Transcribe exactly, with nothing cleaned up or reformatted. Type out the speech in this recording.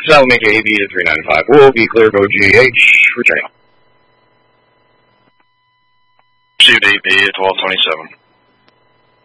That'll make A B to three ninety-five. We'll be clear, go G H, returning. Pursuit A B at twelve twenty-seven.